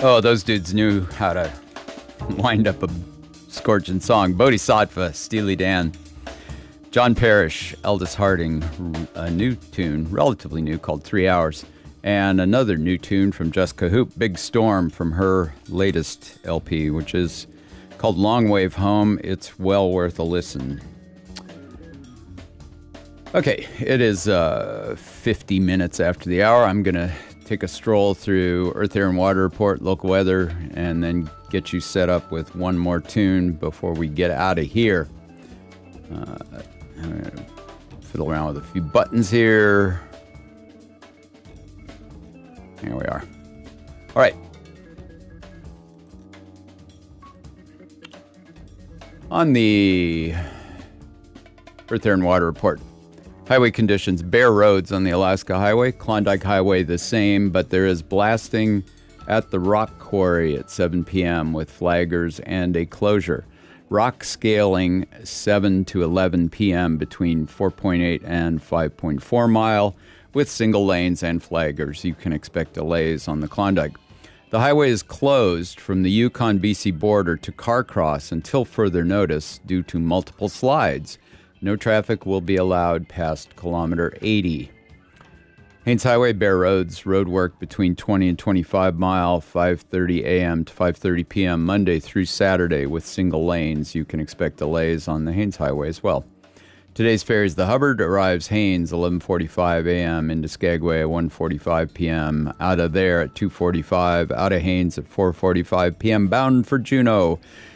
Oh, those dudes knew how to wind up a scorching song. Bodhisattva, Steely Dan. John Parrish, Eldest Harding, a new tune, relatively new, called 3 Hours. And another new tune from Jessica Hoop, Big Storm, from her latest LP, which is called Long Wave Home. It's well worth a listen. Okay, it is 50 minutes after the hour. I'm going to take a stroll through Earth, Air, and Water Report, local weather, and then get you set up with one more tune before we get out of here. I'm going to fiddle around with a few buttons here. Here we are. All right. On the Earth, Air, and Water Report, highway conditions, bare roads on the Alaska Highway, Klondike Highway the same, but there is blasting at the rock quarry at 7 p.m. with flaggers and a closure. Rock scaling 7 to 11 p.m. between 4.8 and 5.4 mile with single lanes and flaggers. You can expect delays on the Klondike. The highway is closed from the Yukon-BC border to Carcross until further notice due to multiple slides. No traffic will be allowed past kilometer 80. Haines Highway, bare roads, road work between 20 and 25 mile, 5:30 a.m. to 5:30 p.m. Monday through Saturday with single lanes. You can expect delays on the Haines Highway as well. Today's ferries, the Hubbard arrives Haines 11:45 a.m. into Skagway at 1:45 p.m. Out of there at 2:45, out of Haines at 4:45 p.m. bound for Juneau.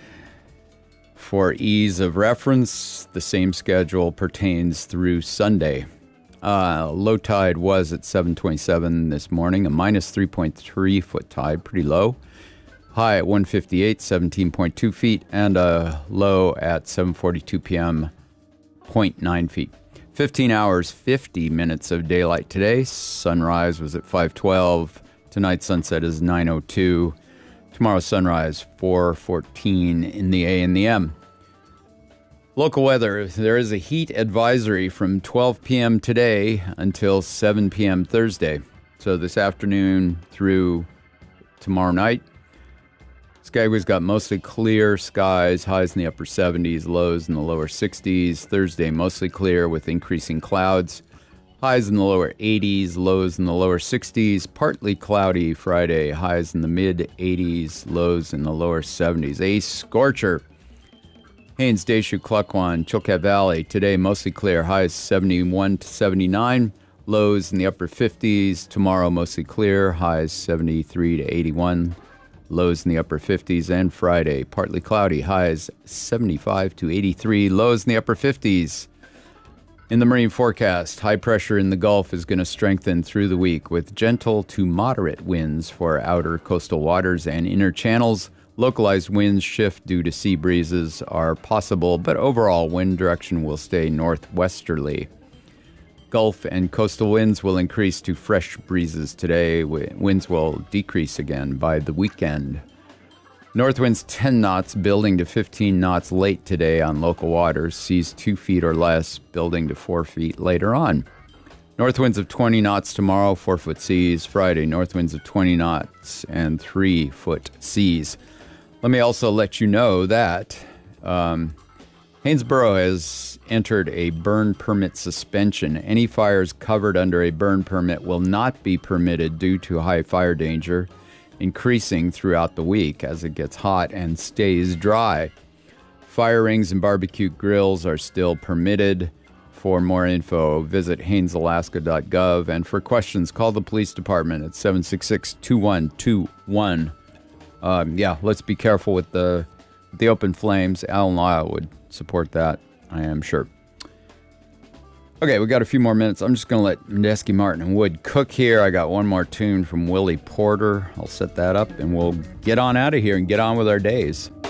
For ease of reference, the same schedule pertains through Sunday. Low tide was at 7:27 this morning, a minus 3.3 foot tide, pretty low. High at 158, 17.2 feet, and a low at 7:42 p.m., 0.9 feet. 15 hours, 50 minutes of daylight today. Sunrise was at 5:12. Tonight's sunset is 9:02. Tomorrow's sunrise, 4:14 in the A and the M. Local weather, there is a heat advisory from 12 p.m. today until 7 p.m. Thursday. So this afternoon through tomorrow night, Skagway's got mostly clear skies, highs in the upper 70s, lows in the lower 60s. Thursday, mostly clear with increasing clouds. Highs in the lower 80s, lows in the lower 60s. Partly cloudy Friday, highs in the mid 80s, lows in the lower 70s. A scorcher. Haines, Deschutes, Klukwan, Chilkat Valley. Today, mostly clear, highs 71 to 79, lows in the upper 50s. Tomorrow, mostly clear, highs 73 to 81, lows in the upper 50s. And Friday, partly cloudy, highs 75 to 83, lows in the upper 50s. In the marine forecast, high pressure in the Gulf is going to strengthen through the week with gentle to moderate winds for outer coastal waters and inner channels. Localized winds shift due to sea breezes are possible, but overall wind direction will stay northwesterly. Gulf and coastal winds will increase to fresh breezes today. Winds will decrease again by the weekend. North winds 10 knots, building to 15 knots late today on local waters. Seas 2 feet or less, building to 4 feet later on. North winds of 20 knots tomorrow, 4-foot seas. Friday, north winds of 20 knots and 3-foot seas. Let me also let you know that Haynesboro has entered a burn permit suspension. Any fires covered under a burn permit will not be permitted due to high fire danger, increasing throughout the week as it gets hot and stays dry. Fire rings and barbecue grills are still permitted. For more info, visit HaynesAlaska.gov. And for questions, call the police department at 766-2121. Let's be careful with the open flames. Alan Lyle would support that, I am sure. Okay, we got a few more minutes. I'm just going to let Medeski, Martin, and Wood cook here. I got one more tune from Willie Porter. I'll set that up, and we'll get on out of here and get on with our days.